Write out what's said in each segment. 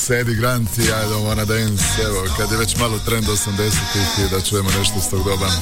Eddie Grant i I Don't Wanna Dance. Evo, kad je već malo trend 80-ih da čujemo nešto s tog doba.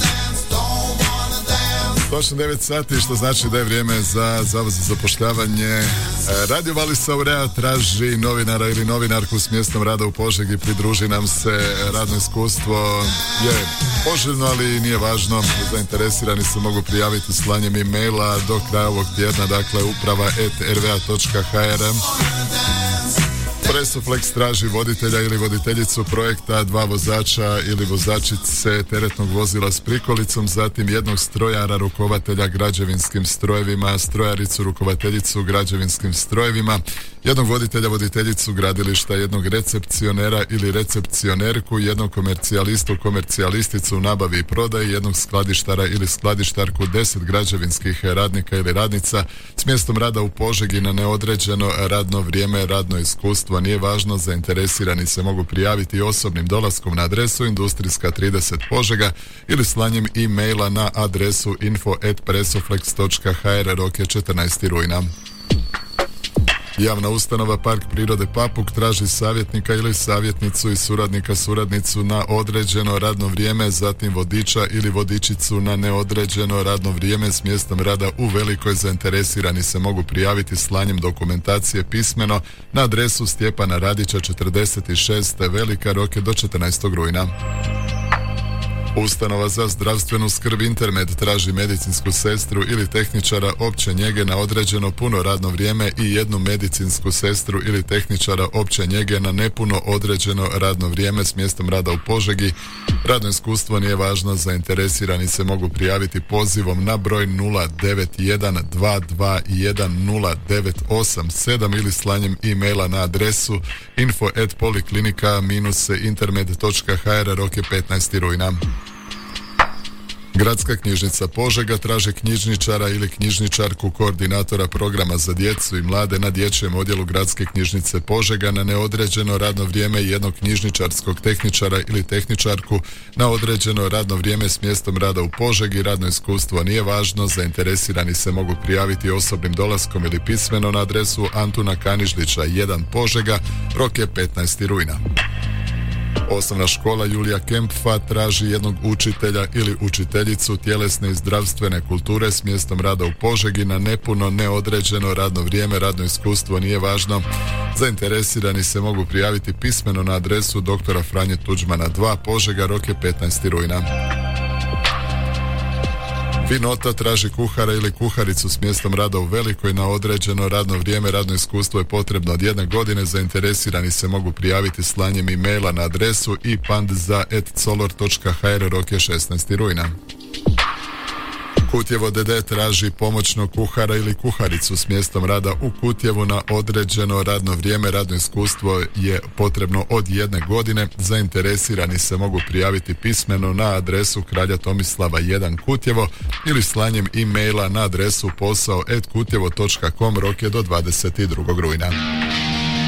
Točno 9 sati, što znači da je vrijeme za Zavod za zapošljavanje. Radio Valisa Aurea traži novinara ili novinarku s mjestom rada u Požegi. Pridruži nam se. Radno iskustvo je poželjno, ali nije važno. Zainteresirani se mogu prijaviti slanjem e-maila do kraja ovog tjedna, dakle uprava@rva.hr. Presoflex traži voditelja ili voditeljicu projekta, 2 vozača ili vozačice teretnog vozila s prikolicom, zatim jednog strojara rukovatelja građevinskim strojevima, strojaricu rukovateljicu građevinskim strojevima, jednog voditelja voditeljicu gradilišta, jednog recepcionera ili recepcionerku, jednog komercijalistu komercijalisticu u nabavi i prodaji, jednog skladištara ili skladištarku, 10 građevinskih radnika ili radnica s mjestom rada u Požegi na neodređeno radno vrijeme. Radno iskustvo nije važno, zainteresirani se mogu prijaviti osobnim dolaskom na adresu Industrijska 30 Požega ili slanjem e-maila na adresu info@presoflex.hr. Rok je 14. rujna. Javna ustanova Park prirode Papuk traži savjetnika ili savjetnicu i suradnicu na određeno radno vrijeme, zatim vodiča ili vodičicu na neodređeno radno vrijeme s mjestom rada u Velikoj. Zainteresirani se mogu prijaviti slanjem dokumentacije pismeno na adresu Stjepana Radića 46 Velika. Rok je do 14. rujna. Ustanova za zdravstvenu skrb Intermed traži medicinsku sestru ili tehničara opće njege na određeno puno radno vrijeme i jednu medicinsku sestru ili tehničara opće njege na nepuno određeno radno vrijeme s mjestom rada u Požegi. Radno iskustvo nije važno, zainteresirani se mogu prijaviti pozivom na broj 09122109887 ili slanjem e-maila na adresu info@poliklinika-intermed.hr. Rok je 15. rujna. Gradska knjižnica Požega traži knjižničara ili knjižničarku koordinatora programa za djecu i mlade na dječjem odjelu Gradske knjižnice Požega na neodređeno radno vrijeme i jednog knjižničarskog tehničara ili tehničarku na određeno radno vrijeme s mjestom rada u Požegi. Radno iskustvo nije važno, zainteresirani se mogu prijaviti osobnim dolaskom ili pismeno na adresu Antuna Kanižlića 1 Požega. Rok je 15. rujna. Osnovna škola Julija Kempfa traži jednog učitelja ili učiteljicu tjelesne i zdravstvene kulture s mjestom rada u Požegi na nepuno neodređeno radno vrijeme. Radno iskustvo nije važno, zainteresirani se mogu prijaviti pismeno na adresu dr. Franje Tuđmana 2 Požega. Rok je 15. rujna. Vinota traži kuhara ili kuharicu s mjestom rada u Velikoj na određeno radno vrijeme. Radno iskustvo je potrebno od 1 godine. Zainteresirani se mogu prijaviti slanjem e-maila na adresu ipandza@color.hr. Rok je 16. rujna. Kutjevo DD traži pomoćnog kuhara ili kuharicu s mjestom rada u Kutjevu na određeno radno vrijeme. Radno iskustvo je potrebno od 1 godine. Zainteresirani se mogu prijaviti pismeno na adresu Kralja Tomislava 1 Kutjevo ili slanjem e-maila na adresu posao@kutjevo.com. Rok je do 22. rujna.